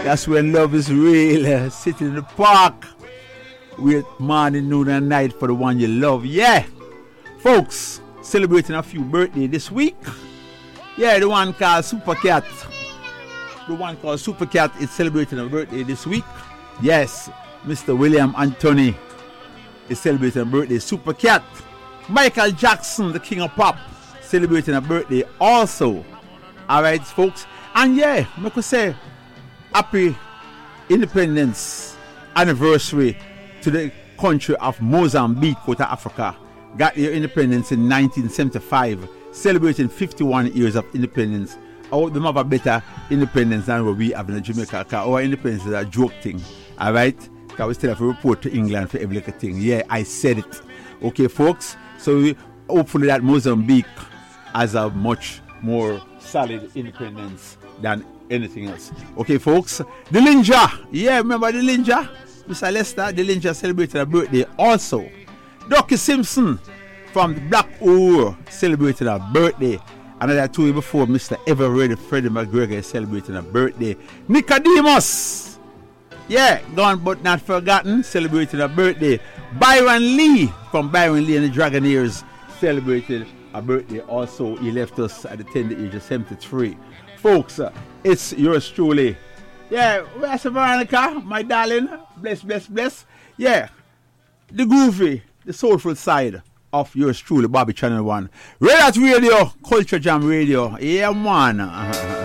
That's when love is real. Sitting in the park with morning, noon, and night for the one you love. Yeah, folks, celebrating a few birthdays this week. Yeah, the one called Super Cat. The one called Super Cat is celebrating a birthday this week. Yes, Mr. William Anthony is celebrating a birthday. Super Cat. Michael Jackson, the king of pop, celebrating a birthday also. Alright, folks. And yeah, I could say happy independence anniversary to the country of Mozambique, out of Africa. Got their independence in 1975, celebrating 51 years of independence. I hope them have a better independence than what we have in Jamaica. Our independence is a joke thing. Alright? Because we still have to report to England for every little thing. Yeah, I said it. Okay, folks? So hopefully that Mozambique has a much more solid independence than anything else. Okay, folks? The Linja. Yeah, remember the Linja? Mr. Lester, the Linja celebrated a birthday also. Ducky Simpson from the Black Oor celebrated a birthday. And as I told you before, Mr. Ever-Ready Freddie McGregor is celebrating a birthday. Nicodemus, yeah, gone but not forgotten, celebrating a birthday. Byron Lee from Byron Lee and the Dragonaires celebrated a birthday also. He left us at the tender age of 73. Folks, it's yours truly. Yeah, where's Veronica, my darling? Bless. Yeah, the groovy, the soulful side of yours truly, Bobby Channel 1. Red Hat Radio, Culture Jam Radio. Yeah, man.